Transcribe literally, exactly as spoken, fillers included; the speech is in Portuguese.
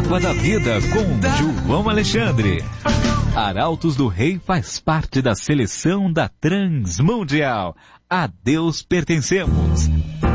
Água da Vida com João Alexandre. Arautos do Rei faz parte da seleção da Transmundial. A Deus pertencemos.